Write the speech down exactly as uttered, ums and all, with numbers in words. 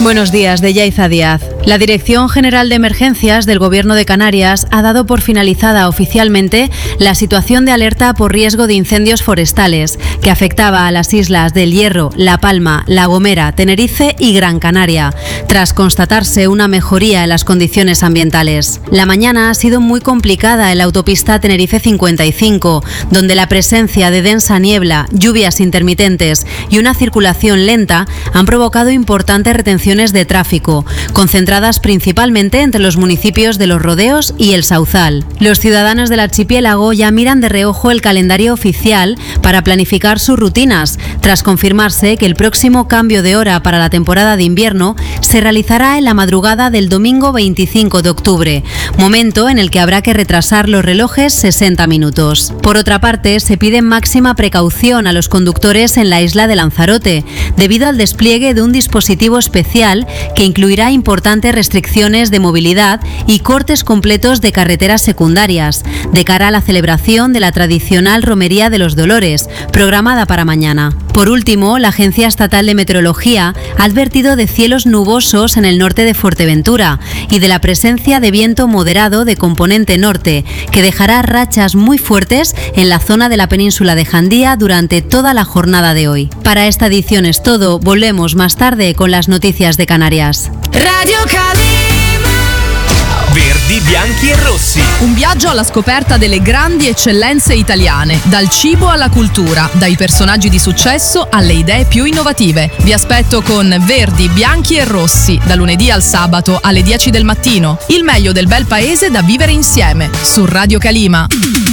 Buenos días, de Yaiza Díaz. La Dirección General de Emergencias del Gobierno de Canarias ha dado por finalizada oficialmente la situación de alerta por riesgo de incendios forestales que afectaba a las islas del Hierro, La Palma, La Gomera, Tenerife y Gran Canaria, tras constatarse una mejoría en las condiciones ambientales. La mañana ha sido muy complicada en la autopista Tenerife cincuenta y cinco, donde la presencia de densa niebla, lluvias intermitentes y una circulación lenta han provocado importantes retenciones de tráfico, concentradas principalmente entre los municipios de Los Rodeos y El Sauzal. Los ciudadanos del archipiélago ya miran de reojo el calendario oficial para planificar sus rutinas, tras confirmarse que el próximo cambio de hora para la temporada de invierno se realizará en la madrugada del domingo veinticinco de octubre, momento en el que habrá que retrasar los relojes sesenta minutos. Por otra parte, se pide máxima precaución a los conductores en la isla de Lanzarote, debido al despliegue de un dispositivo especial que incluirá importantes restricciones de movilidad y cortes completos de carreteras secundarias, de cara a la celebración de la tradicional Romería de los Dolores, programada para mañana. Por último, la Agencia Estatal de Meteorología ha advertido de cielos nubosos en el norte de Fuerteventura y de la presencia de viento moderado de componente norte, que dejará rachas muy fuertes en la zona de la península de Jandía durante toda la jornada de hoy. Para esta edición es todo, volvemos más tarde con las noticias de Canarias. Radio Calima. Verdi, bianchi e rossi. Un viaggio alla scoperta delle grandi eccellenze italiane, dal cibo alla cultura, dai personaggi di successo alle idee più innovative. Vi aspetto con Verdi, bianchi e rossi, da lunedì al sabato alle dieci del mattino. Il meglio del bel paese da vivere insieme, su Radio Calima.